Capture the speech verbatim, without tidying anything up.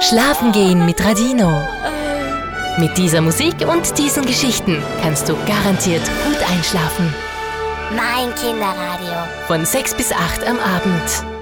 Schlafen gehen mit Radino. Mit dieser Musik und diesen Geschichten kannst du garantiert gut einschlafen. Mein Kinderradio. Von sechs bis acht am Abend.